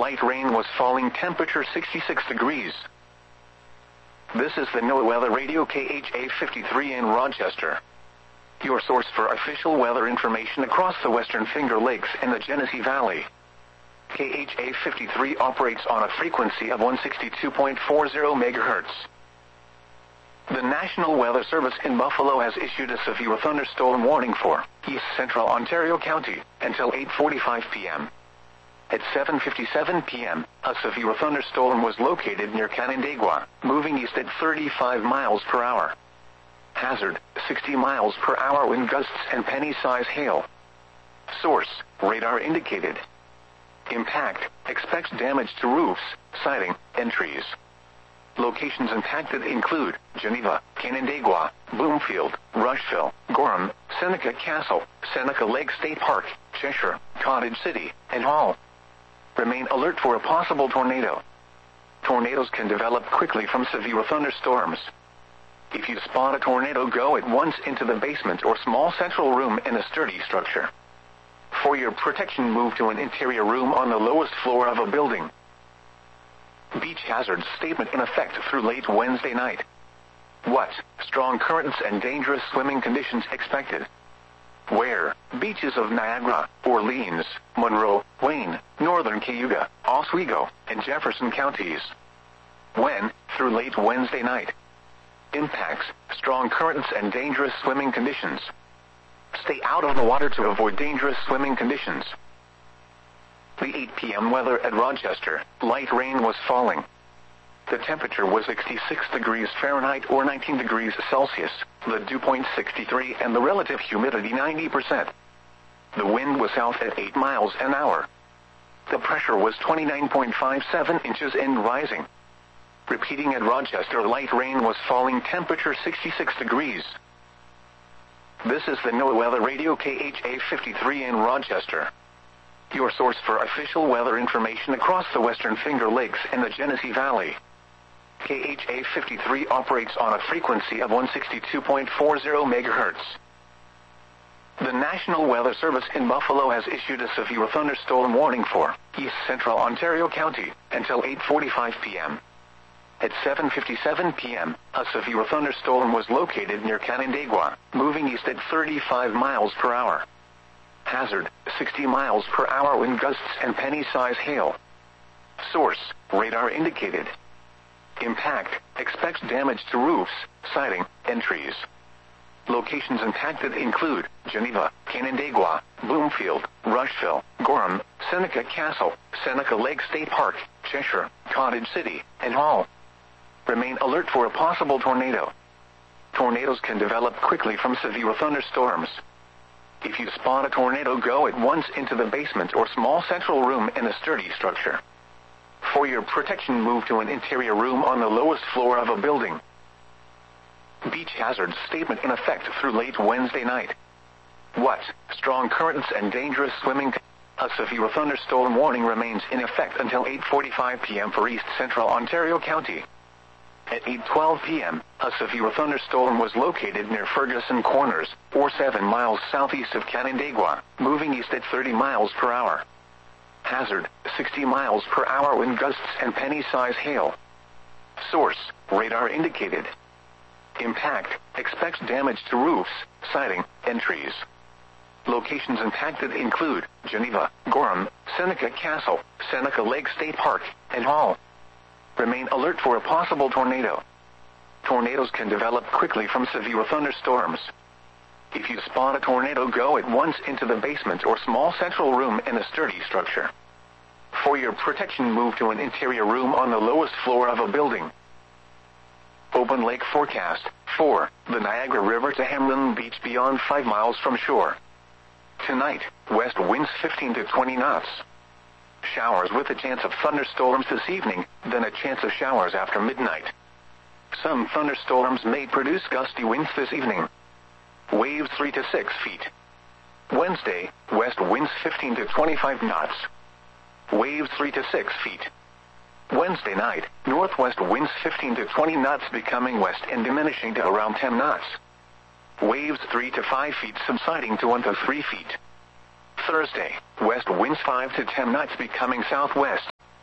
light rain was falling, temperature 66 degrees. This is the NOAA Weather Radio KHA 53 in Rochester, your source for official weather information across the Western Finger Lakes and the Genesee Valley. KHA 53 operates on a frequency of 162.40 MHz. The National Weather Service in Buffalo has issued a severe thunderstorm warning for East Central Ontario County until 8:45 p.m. At 7:57 p.m., a severe thunderstorm was located near Canandaigua, moving east at 35 miles per hour. Hazard, 60 miles per hour wind gusts and penny-size hail. Source, radar indicated. Impact, expects damage to roofs, siding, and trees. Locations impacted include Geneva, Canandaigua, Bloomfield, Rushville, Gorham, Seneca Castle, Seneca Lake State Park, Cheshire, Cottage City, and Hall. Remain alert for a possible tornado. Tornadoes can develop quickly from severe thunderstorms. If you spot a tornado, go at once into the basement or small central room in a sturdy structure. For your protection, move to an interior room on the lowest floor of a building. Beach hazard statement in effect through late Wednesday night. What? Strong currents and dangerous swimming conditions expected. Where? Beaches of Niagara, Orleans, Monroe, Wayne, Northern Cayuga, Oswego, and Jefferson counties. When? Through late Wednesday night. Impacts, strong currents and dangerous swimming conditions. Stay out of the water to avoid dangerous swimming conditions. The 8 p.m. weather at Rochester, light rain was falling. The temperature was 66 degrees Fahrenheit or 19 degrees Celsius, the dew point 63 and the relative humidity 90%. The wind was south at 8 miles an hour. The pressure was 29.57 inches and rising. Repeating at Rochester, light rain was falling, temperature 66 degrees. This is the NOAA Weather Radio KHA 53 in Rochester, your source for official weather information across the Western Finger Lakes and the Genesee Valley. KHA 53 operates on a frequency of 162.40 MHz. The National Weather Service in Buffalo has issued a severe thunderstorm warning for East Central Ontario County until 8:45 p.m. At 7:57 p.m., a severe thunderstorm was located near Canandaigua, moving east at 35 miles per hour. Hazard, 60 miles per hour wind gusts and penny-size hail. Source, radar indicated. Impact, expects damage to roofs, siding, and trees. Locations impacted include Geneva, Canandaigua, Bloomfield, Rushville, Gorham, Seneca Castle, Seneca Lake State Park, Cheshire, Cottage City, and Hall. Remain alert for a possible tornado. Tornadoes can develop quickly from severe thunderstorms. If you spot a tornado, go at once into the basement or small central room in a sturdy structure. For your protection, move to an interior room on the lowest floor of a building. Beach hazard statement in effect through late Wednesday night. What? Strong currents and dangerous swimming. A severe thunderstorm warning remains in effect until 8:45 p.m. for East Central Ontario County. At 8:12 p.m., a severe thunderstorm was located near Ferguson Corners, or 7 miles southeast of Canandaigua, moving east at 30 miles per hour. Hazard, 60 miles per hour wind gusts and penny-size hail. Source, radar indicated. Impact, expects damage to roofs, siding, and trees. Locations impacted include Geneva, Gorham, Seneca Castle, Seneca Lake State Park, and Hall. Remain alert for a possible tornado. Tornadoes can develop quickly from severe thunderstorms. If you spot a tornado, go at once into the basement or small central room in a sturdy structure. For your protection, move to an interior room on the lowest floor of a building. Open lake forecast for the Niagara River to Hamlin Beach beyond 5 miles from shore. Tonight, west winds 15 to 20 knots. Showers with a chance of thunderstorms this evening, then a chance of showers after midnight. Some thunderstorms may produce gusty winds this evening. Waves 3 to 6 feet. Wednesday, west winds 15 to 25 knots. Waves 3 to 6 feet. Wednesday night, northwest winds 15 to 20 knots becoming west and diminishing to around 10 knots. Waves 3 to 5 feet subsiding to 1 to 3 feet. Thursday, west winds 5 to 10 knots becoming southwest.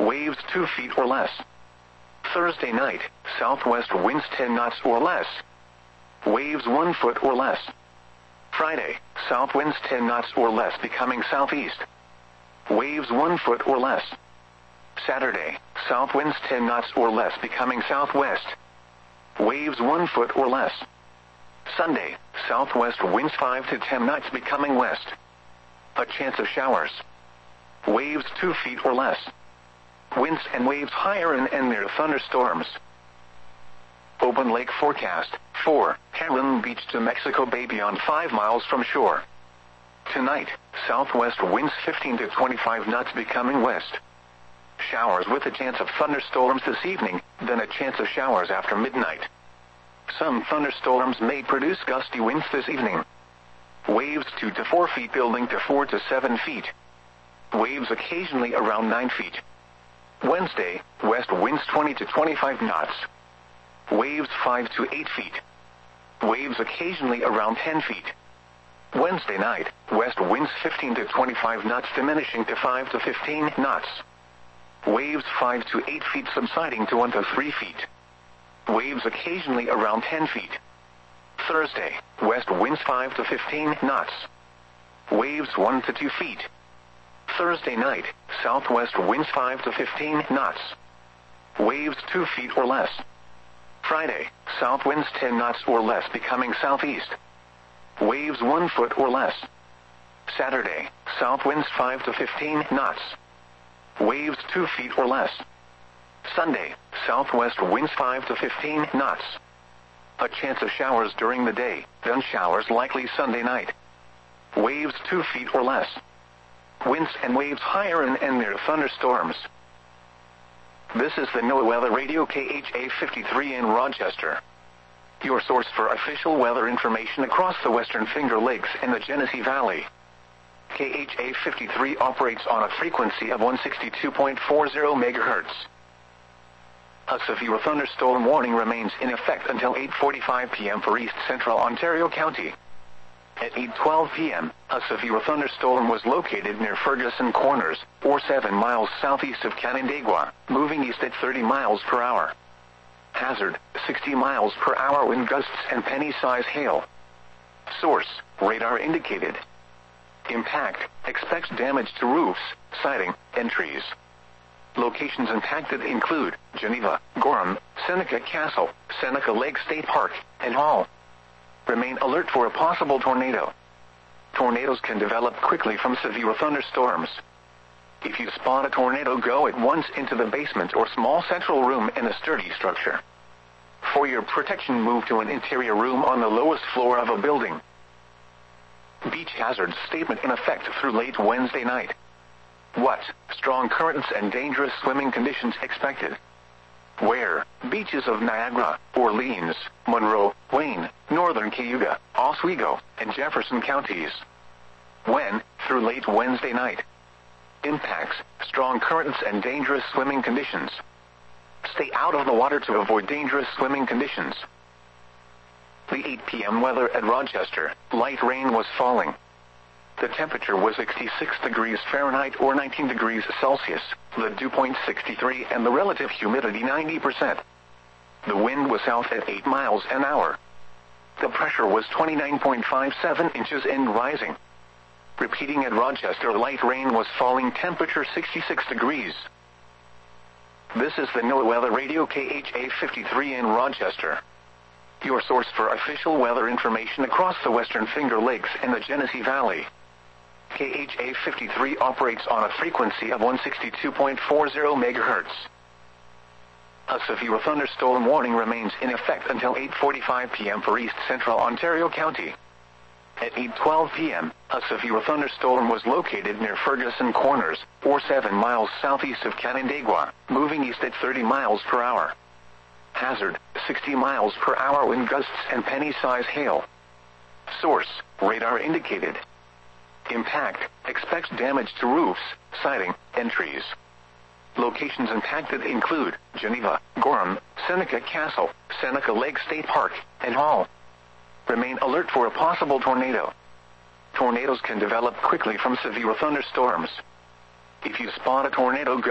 Waves 2 feet or less. Thursday night, southwest winds 10 knots or less. Waves 1 foot or less. Friday, south winds 10 knots or less becoming southeast. Waves 1 foot or less. Saturday, south winds 10 knots or less becoming southwest. Waves 1 foot or less. Sunday, southwest winds 5 to 10 knots becoming west. A chance of showers. Waves 2 feet or less. Winds and waves higher and near thunderstorms. Open lake forecast. 4. Heron Beach to Mexico Bay beyond 5 miles from shore. Tonight, southwest winds 15 to 25 knots becoming west. Showers with a chance of thunderstorms this evening, then a chance of showers after midnight. Some thunderstorms may produce gusty winds this evening. Waves 2 to 4 feet building to 4 to 7 feet. Waves occasionally around 9 feet. Wednesday, west winds 20 to 25 knots. Waves 5 to 8 feet. Waves occasionally around 10 feet. Wednesday night, west winds 15 to 25 knots diminishing to 5 to 15 knots. Waves 5 to 8 feet subsiding to 1 to 3 feet. Waves occasionally around 10 feet. Thursday, west winds 5 to 15 knots. Waves 1 to 2 feet. Thursday night, southwest winds 5 to 15 knots. Waves 2 feet or less. Friday, south winds 10 knots or less becoming southeast. Waves 1 foot or less. Saturday, south winds 5 to 15 knots. Waves 2 feet or less. Sunday, southwest winds 5 to 15 knots. A chance of showers during the day, then showers likely Sunday night. Waves 2 feet or less. Winds and waves higher and near thunderstorms. This is the NOAA Weather Radio KHA 53 in Rochester. Your source for official weather information across the Western Finger Lakes and the Genesee Valley. KHA 53 operates on a frequency of 162.40 MHz. A severe thunderstorm warning remains in effect until 8:45 p.m. for East Central Ontario County. At 8:12 p.m., a severe thunderstorm was located near Ferguson Corners, or 7 miles southeast of Canandaigua, moving east at 30 miles per hour. Hazard, 60 miles per hour wind gusts and penny-size hail. Source, radar indicated. Impact, expects damage to roofs, siding, and trees. Locations impacted include Geneva, Gorham, Seneca Castle, Seneca Lake State Park, and Hall. Remain alert for a possible tornado. Tornadoes can develop quickly from severe thunderstorms. If you spot a tornado, go at once into the basement or small central room in a sturdy structure. For your protection, move to an interior room on the lowest floor of a building. Beach hazard statement in effect through late Wednesday night. What? Strong currents and dangerous swimming conditions expected. Where? Beaches of Niagara, Orleans, Monroe, Wayne, Northern Cayuga, Oswego, and Jefferson counties. When? Through late Wednesday night. Impacts, strong currents and dangerous swimming conditions. Stay out of the water to avoid dangerous swimming conditions. The 8 p.m. weather at Rochester, light rain was falling. The temperature was 66 degrees Fahrenheit or 19 degrees Celsius, the dew point 63 and the relative humidity 90%. The wind was south at 8 miles an hour. The pressure was 29.57 inches and rising. Repeating at Rochester, light rain was falling, temperature 66 degrees. This is the NOAA Weather Radio KHA 53 in Rochester. Your source for official weather information across the Western Finger Lakes and the Genesee Valley. KHA 53 operates on a frequency of 162.40 MHz. A severe thunderstorm warning remains in effect until 8:45 p.m. for East Central Ontario County. At 8:12 p.m., a severe thunderstorm was located near Ferguson Corners, or 7 miles southeast of Canandaigua, moving east at 30 miles per hour. Hazard, 60 miles per hour wind gusts and penny-size hail. Source, radar indicated. Impact, expects damage to roofs, siding, and trees. Locations impacted include Geneva, Gorham, Seneca Castle, Seneca Lake State Park, and Hall. Remain alert for a possible tornado. Tornadoes can develop quickly from severe thunderstorms. If you spot a tornado,